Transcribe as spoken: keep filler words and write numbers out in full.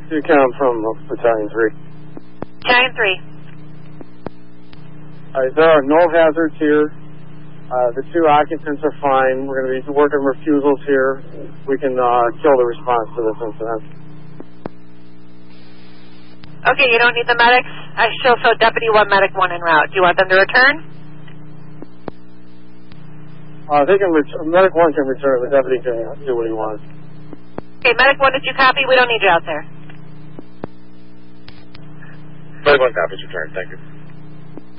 You count from Battalion three. Battalion three. Uh, there are no hazards here. Uh, the two occupants are fine. We're going to be working refusals here. We can uh, kill the response to this incident. Okay, you don't need the medics. I still show Deputy one, Medic one en route. Do you want them to return? Uh, they can ret- Medic one can return. The Deputy can do what he wants. Okay, Medic one, did you copy? We don't need you out there. Medic one copies return. Thank you.